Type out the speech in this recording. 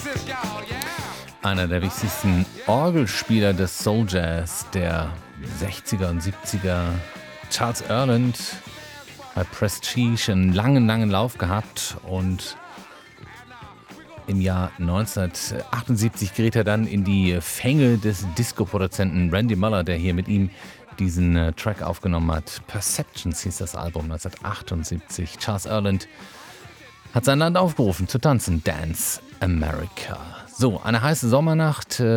Einer der wichtigsten Orgelspieler des Soul Jazz der 60er und 70er, Charles Earland, bei Prestige einen langen Lauf gehabt und im Jahr 1978 gerät er dann in die Fänge des Disco-Produzenten Randy Muller, der hier mit ihm diesen Track aufgenommen hat. Perceptions hieß das Album 1978. Charles Earland hat sein Land aufgerufen zu tanzen. Dance America. So, eine heiße Sommernacht.